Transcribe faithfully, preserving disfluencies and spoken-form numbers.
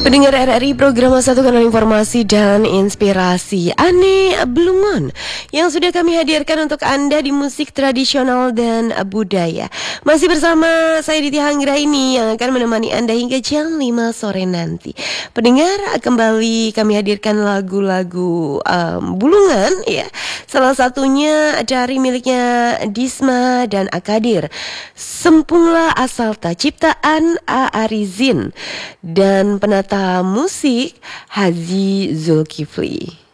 Pendengar R R I Program Satu Kanal Informasi dan Inspirasi, Ane Blungon yang sudah kami hadirkan untuk Anda di musik tradisional dan budaya. Masih bersama saya Diti Hanggra ini yang akan menemani Anda hingga jam lima sore nanti. Pendengar, kembali kami hadirkan lagu-lagu um, Bulungan ya. Salah satunya dari miliknya Disma dan Akadir, Sempunglah Asalta, ciptaan A. Arizin, dan penata musik Haji Zulkifli.